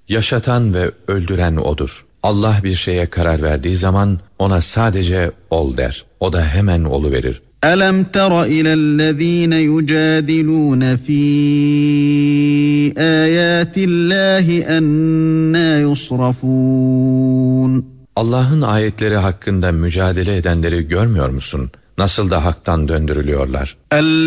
Yaşatan ve öldüren O'dur. Allah bir şeye karar verdiği zaman ona sadece ol der. O da hemen oluverir. أَلَمْ تَرَ إِلَى الَّذ۪ينَ يُجَادِلُونَ ف۪ي آيَاتِ اللّٰهِ أَنَّا يُصْرَفُونَ Allah'ın ayetleri hakkında mücadele edenleri görmüyor musun? Nasıl da haktan döndürülüyorlar.